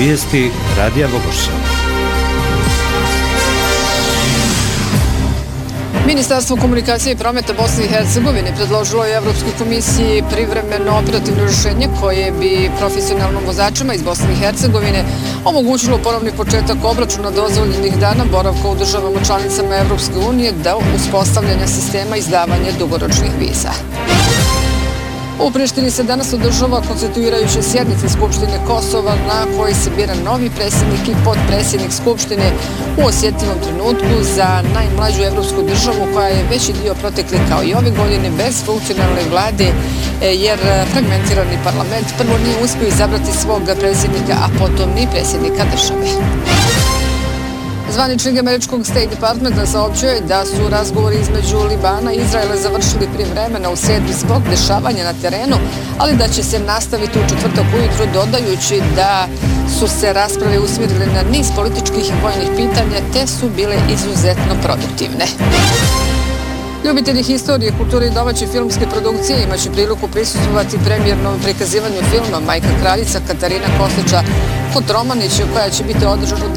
Vijesti Radija Bogorša. Ministarstvo komunikacije i prometa Bosne i Hercegovine predložilo je Evropskoj komisiji privremeno operativno rješenje koje bi profesionalnim vozačima iz Bosne i Hercegovine omogućilo ponovni početak obračuna dozvoljenih dana boravka u državama članicama Evropske unije do uspostavljanja sistema izdavanja dugoročnih viza. U Prištini se danas održava konstituirajuća sjednica Skupštine Kosova na kojoj se bira novi predsjednik i potpredsjednik Skupštine u osjetljivom trenutku za najmlađu evropsku državu koja je veći dio protekli kao i ove godine bez funkcionalne vlade jer fragmentirani parlament prvo nije uspio izabrati svog predsjednika, a potom ni predsjednika države. Zvaničnik američkog State Departmenta saopćuje da su razgovori između Libana i Izraela završili prije vremena u srijedu zbog dešavanja na terenu, ali da će se nastaviti u četvrtak ujutro, dodajući da su se rasprave usmjerile na niz političkih i vojnih pitanja te su bile izuzetno produktivne. Ljubitelji historije, kulture i domaće filmske produkcije imaće priliku prisustvovati premijernom prikazivanju filma Majka kraljica Katarina Kostića Kotromanić, koja će biti održana